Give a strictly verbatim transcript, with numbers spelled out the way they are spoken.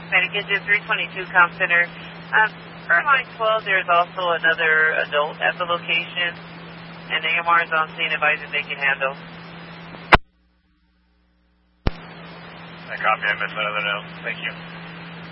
Medic Engine three twenty-two Comm Center. Um, for line twelve, there's also another adult at the location, and A M R is on scene advising they can handle. I copy, I missed another note. Thank you.